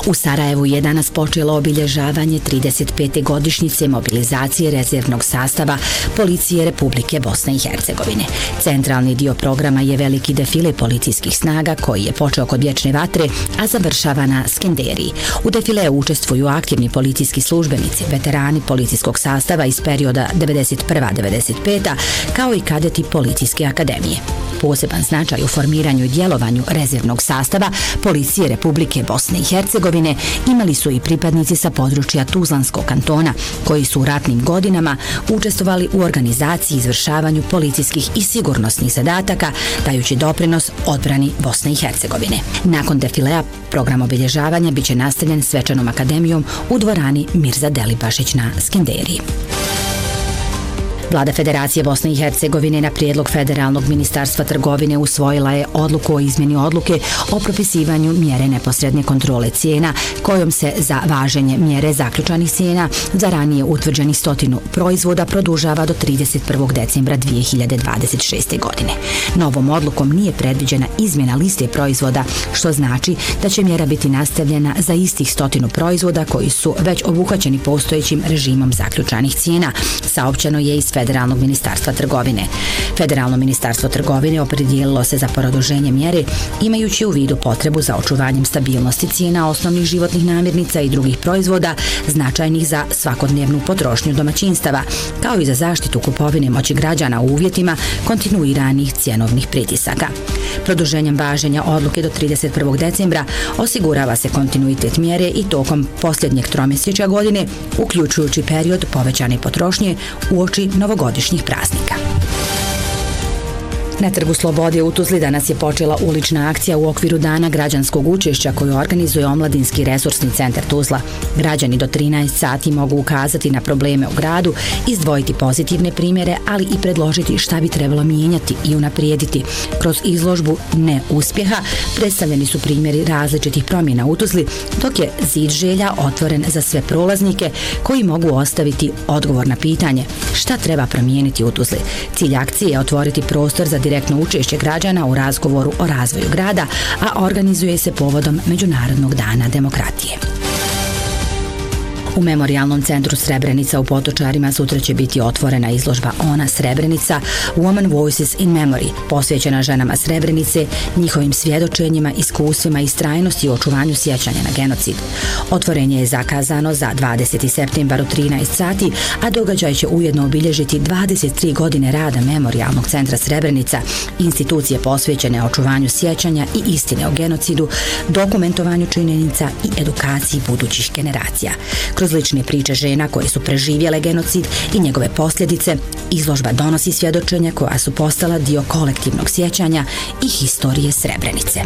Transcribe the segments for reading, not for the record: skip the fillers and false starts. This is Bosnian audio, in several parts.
U Sarajevu je danas počelo obilježavanje 35. godišnjice mobilizacije rezervnog sastava Policije Republike Bosne i Hercegovine. Centralni dio programa je veliki defile policijskih snaga koji je počeo kod Vječne vatre, a završava na Skenderiji. U defileu učestvuju aktivni policijski službenici, veterani policijskog sastava iz perioda 91-95, kao i kadeti Policijske akademije. Poseban značaj u formiranju i djelovanju rezervnog sastava Policije Republike Bosne i Hercegovine imali su i pripadnici sa područja Tuzlanskog kantona, koji su u ratnim godinama učestvovali u organizaciji i izvršavanju policijskih i sigurnosnih zadataka, dajući doprinos odbrani Bosne i Hercegovine. Nakon defilea, program obilježavanja biće nastavljen svečanom akademijom u dvorani Mirza Delibašić na Skenderiji. Vlada Federacije Bosne i Hercegovine na prijedlog Federalnog ministarstva trgovine usvojila je odluku o izmjeni odluke o propisivanju mjere neposredne kontrole cijena, kojom se za važenje mjere zaključanih cijena za ranije utvrđenih 100 proizvoda produžava do 31. decembra 2026. godine. Novom odlukom nije predviđena izmjena liste proizvoda, što znači da će mjera biti nastavljena za istih 100 proizvoda koji su već obuhvaćeni postojećim režimom zaključanih cijena, saopćeno je iz Federalnog ministarstva trgovine. Federalno ministarstvo trgovine opredijelilo se za produženje mjere, imajući u vidu potrebu za očuvanjem stabilnosti cijena osnovnih životnih namirnica i drugih proizvoda značajnih za svakodnevnu potrošnju domaćinstava, kao i za zaštitu kupovine moći građana u uvjetima kontinuiranih cjenovnih pritisaka. Produženjem važenja odluke do 31. decembra osigurava se kontinuitet mjere i tokom posljednjeg tromjesečja godine, uključujući period povećane potrošnje uoči novogodišnjih praznika. Na Trgu Slobode u Tuzli danas je počela ulična akcija u okviru Dana građanskog učešća koju organizuje Omladinski resursni centar Tuzla. Građani do 13 sati mogu ukazati na probleme u gradu, izdvojiti pozitivne primjere, ali i predložiti šta bi trebalo mijenjati i unaprijediti. Kroz izložbu neuspjeha predstavljeni su primjeri različitih promjena u Tuzli, dok je zid želja otvoren za sve prolaznike koji mogu ostaviti odgovor na pitanje šta treba promijeniti u Tuzli. Cilj akcije je otvoriti prostor za direktno učešće građana u razgovoru o razvoju grada, a organizuje se povodom Međunarodnog dana demokratije. U Memorijalnom centru Srebrenica u Potočarima sutra će biti otvorena izložba Ona Srebrenica Women Voices in Memory, posvećena ženama Srebrenice, njihovim svjedočenjima, iskustvima i strajnosti u očuvanju sjećanja na genocid. Otvorenje je zakazano za 20. septembar u 13 sati, a događaj će ujedno obilježiti 23 godine rada Memorijalnog centra Srebrenica, institucije posvećene očuvanju sjećanja i istine o genocidu, dokumentovanju činjenica i edukaciji budućih generacija. Kroz lične priče žena koje su preživjele genocid i njegove posljedice, izložba donosi svjedočenja koja su postala dio kolektivnog sjećanja i historije Srebrenice.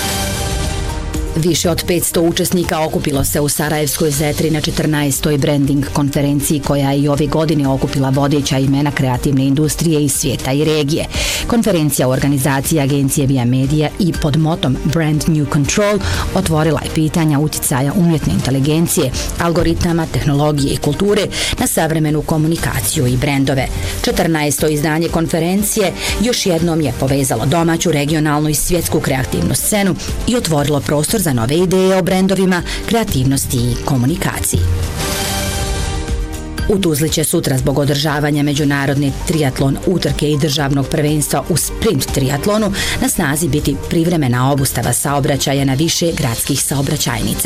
Više od 500 učesnika okupilo se u Sarajevskoj Zetri na 14. branding konferenciji koja je i ove godine okupila vodeća imena kreativne industrije iz svijeta i regije. Konferencija u organizaciji agencije Via Media i pod motom Brand New Control otvorila je pitanja uticaja umjetne inteligencije, algoritama, tehnologije i kulture na savremenu komunikaciju i brendove. 14. izdanje konferencije još jednom je povezalo domaću, regionalnu i svjetsku kreativnu scenu i otvorilo prostor za nove ideje o brendovima, kreativnosti i komunikaciji. U Tuzli će sutra zbog održavanja međunarodne triatlon utrke i državnog prvenstva u sprint triatlonu na snazi biti privremena obustava saobraćaja na više gradskih saobraćajnica.